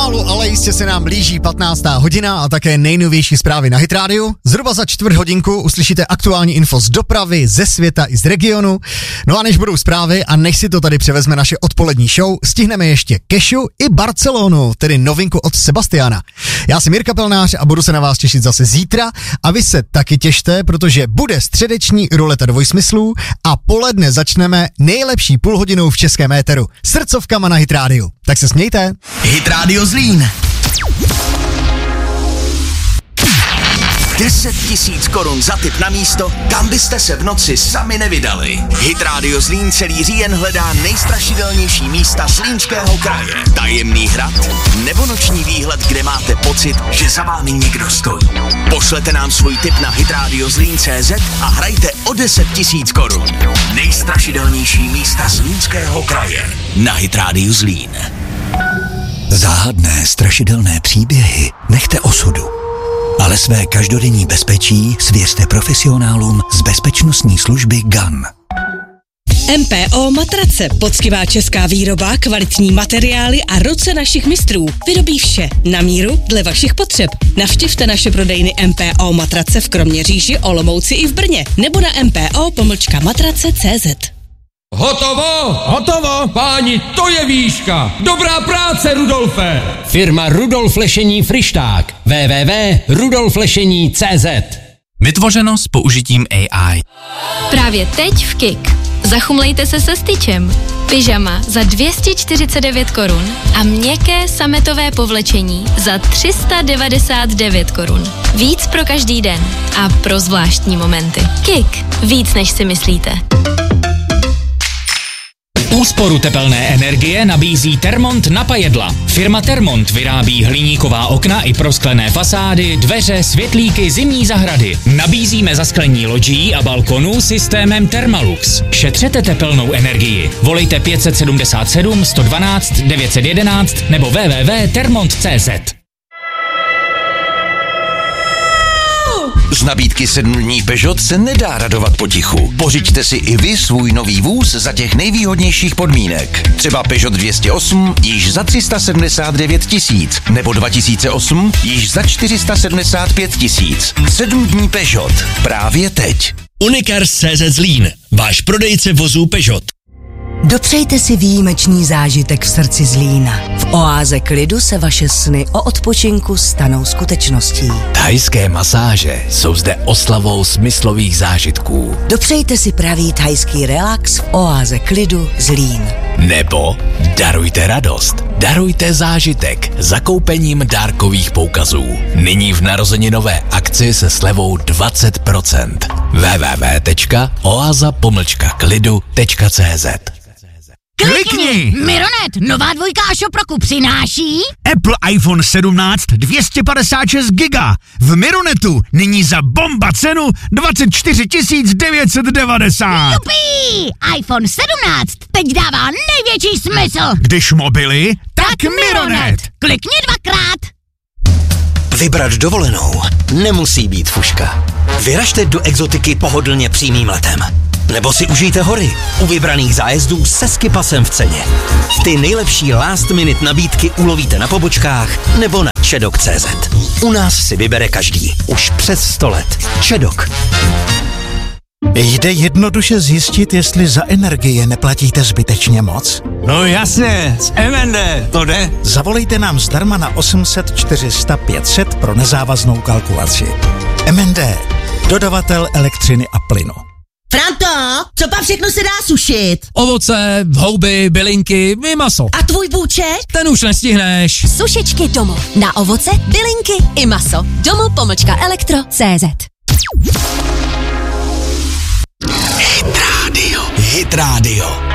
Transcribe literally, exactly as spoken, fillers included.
Pomalu, ale jistě se nám blíží patnáctá hodina a také nejnovější zprávy na Hit Radio. Zhruba za čtvrt hodinku uslyšíte aktuální info z dopravy, ze světa i z regionu. No a než budou zprávy a než si to tady převezme naše odpolední show, stihneme ještě Kešu i Barcelonu, tedy novinku od Sebastiana. Já jsem Jirka Pelnář a budu se na vás těšit zase zítra a vy se taky těšte, protože bude středeční ruleta dvojsmyslů a poledne začneme nejlepší půl hodinou v českém éteru. Srdcovkama na Hit Radio. Tak se smějte. Hit Radio Zlín. deset tisíc korun za tip na místo, kam byste se v noci sami nevydali. Hit Radio Zlín celý říjen hledá nejstrašidelnější místa Zlínského kraje. Tajemný hrad nebo noční výhled, kde máte pocit, že za vámi někdo stojí. Pošlete nám svůj tip na hitradiozlín tečka cé zet a hrajte o deset tisíc korun. Nejstrašidelnější místa Zlínského kraje na Hit Radio Zlín. Záhadné, strašidelné příběhy nechte osudu. Ale své každodenní bezpečí svěřte profesionálům z bezpečnostní služby G A N. M P O Matrace, poctivá česká výroba, kvalitní materiály a ruce našich mistrů. Vyrobí vše na míru dle vašich potřeb. Navštivte naše prodejny M P O Matrace v Kroměříži, Olomouci i v Brně nebo na m p o pomlčka matrace tečka cé zet. Hotovo! Hotovo! Páni, to je výška! Dobrá práce, Rudolfe! Firma Rudolf Lešení Frišták. w w w tečka rudolf lešení tečka cé zet. Vytvořeno s použitím A I. Právě teď v Kik. Zachumlejte se se styčem. Pyžama za dvě stě čtyřicet devět korun a měkké sametové povlečení za tři sta devadesát devět korun. Víc pro každý den a pro zvláštní momenty. Kik. Víc než si myslíte. Úsporu tepelné energie nabízí Termont na Pajedla. Firma Termont vyrábí hliníková okna i prosklené fasády, dveře, světlíky, zimní zahrady. Nabízíme zasklení loďí a balkonů systémem Thermalux. Šetřete tepelnou energii. Volejte pět set sedmdesát sedm, sto dvanáct, devět set jedenáct nebo w w w tečka termont tečka cé zet. Z nabídky sedm dní Peugeot se nedá radovat potichu. Pořiďte si i vy svůj nový vůz za těch nejvýhodnějších podmínek. Třeba Peugeot dvě stě osm již za tři sta sedmdesát devět tisíc nebo dva tisíce osm již za čtyři sta sedmdesát pět tisíc. sedm dní Peugeot. Právě teď. Unicars tečka cé zet Zlín. Váš prodejce vozů Peugeot. Dopřejte si výjimečný zážitek v srdci Zlína. V oáze klidu se vaše sny o odpočinku stanou skutečností. Thajské masáže jsou zde oslavou smyslových zážitků. Dopřejte si pravý thajský relax v oáze klidu Zlín. Nebo darujte radost. Darujte zážitek zakoupením dárkových poukazů. Nyní v narozeninové akci se slevou dvacet procent. w w w tečka oaza pomlčka klidu tečka cé zet. Klikni! Mironet, nová dvojka a Šoproku přináší Apple iPhone sedmnáct dvě stě padesát šest giga. V Mironetu nyní za bomba cenu dvacet čtyři tisíc devět set devadesát. Jupí! iPhone sedmnáct teď dává největší smysl. Když mobily, tak, tak Mironet. Klikni dvakrát. Vybrat dovolenou nemusí být fuška. Vyražte do exotiky pohodlně přímým letem. Nebo si užijte hory u vybraných zájezdů se skipasem v ceně. Ty nejlepší last minute nabídky ulovíte na pobočkách nebo na čedok tečka cé zet. U nás si vybere každý. Už přes sto let. Čedok. Jde jednoduše zjistit, jestli za energie neplatíte zbytečně moc? No jasně, z M N D, to jde. Zavolejte nám zdarma na osm set čtyři sta pět set pro nezávaznou kalkulaci. M N D, dodavatel elektřiny a plynu. Franto, co pak všechno se dá sušit? Ovoce, houby, bylinky i maso. A tvůj bůček? Ten už nestihneš. Sušičky Domo. Na ovoce, bylinky i maso. Domo pomlčka elektro tečka cé zet. Hit Radio. Hit Radio.